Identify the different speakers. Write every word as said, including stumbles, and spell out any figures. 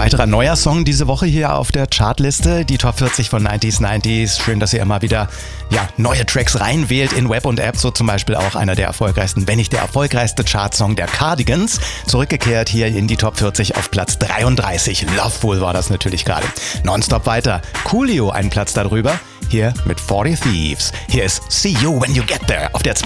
Speaker 1: Weiterer neuer Song diese Woche hier auf der Chartliste, die Top vierzig von neunziger neunzig. Schön, dass ihr immer wieder ja, neue Tracks reinwählt in Web und App, so zum Beispiel auch einer der erfolgreichsten, wenn nicht der erfolgreichste Chartsong der Cardigans. Zurückgekehrt hier in die Top vierzig auf Platz dreiunddreißig. Loveful war das natürlich gerade. Nonstop weiter. Coolio einen Platz darüber. Hier mit forty Thieves. Hier ist See You When You Get There auf der